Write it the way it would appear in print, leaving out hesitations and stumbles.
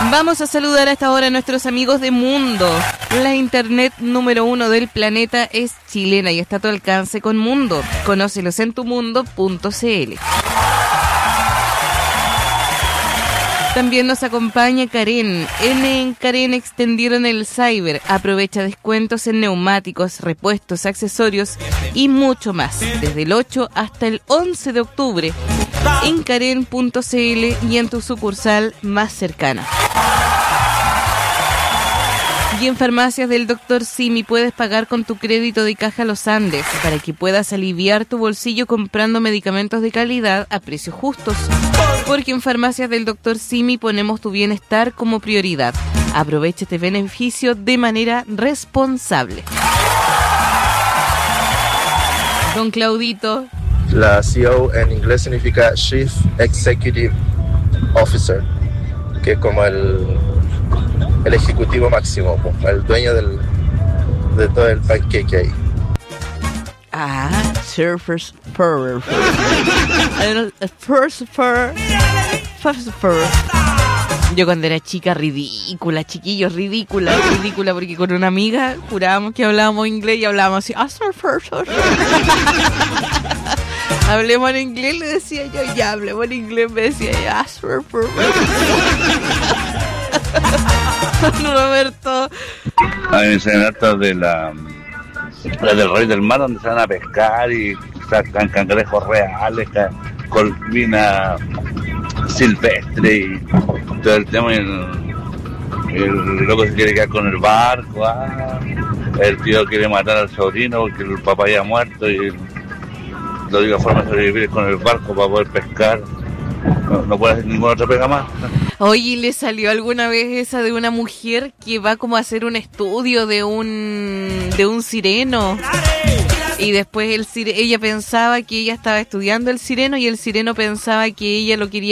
Vamos a saludar a esta hora a nuestros amigos de Mundo. La internet número 1 del planeta es chilena y está a tu alcance con Mundo. Conócelos en tumundo.cl. También nos acompaña Karen. En Karen extendieron el cyber. Aprovecha descuentos en neumáticos, repuestos, accesorios y mucho más. Desde el 8 hasta el 11 de octubre. En Karen.cl y en tu sucursal más cercana. Y en Farmacias del Dr. Simi puedes pagar con tu crédito de Caja Los Andes para que puedas aliviar tu bolsillo comprando medicamentos de calidad a precios justos. Porque en Farmacias del Dr. Simi ponemos tu bienestar como prioridad. Aprovecha este beneficio de manera responsable. Don Claudito. La CEO en inglés significa Chief Executive Officer, que es como el ejecutivo máximo, el dueño de todo el pancake ahí. Surfers Yo cuando era chica, ridícula, chiquillos, ridícula, porque con una amiga jurábamos que hablábamos inglés y hablábamos así, hablemos en inglés, le decía yo, ya hablemos en inglés, me decía ya, Roberto. Hay escenas de la del Rey del Mar, donde se van a pescar y sacan cangrejos reales, corvina silvestre y todo el tema. El loco se quiere quedar con el barco, el tío quiere matar al sobrino porque el papá ya ha muerto y la única forma de sobrevivir es con el barco para poder pescar. No puede hacer ninguna otra pega más. Oye, ¿le salió alguna vez esa de una mujer que va como a hacer un estudio de un sireno? Y después ella pensaba que ella estaba estudiando el sireno y el sireno pensaba que ella lo quería